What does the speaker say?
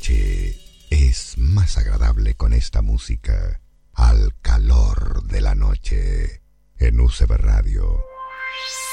noche es más agradable con esta música al calor de la noche en UCB Radio.